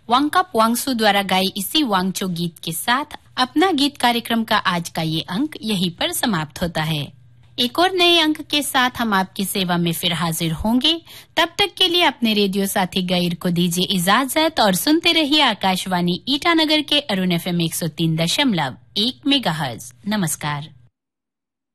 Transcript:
वांगकप वांगसू द्वारा गाई इसी वांगचो गीत के साथ अपना गीत कार्यक्रम का आज का ये अंक यहीं पर समाप्त होता है। एक और नए अंक के साथ हम आपकी सेवा में फिर हाजिर होंगे। तब तक के लिए अपने रेडियो साथी गाइर को दीजिए इजाजत और सुनते रहिए आकाशवाणी ईटानगर के अरुण FM 103.1 मेगाहर्ट्ज। नमस्कार।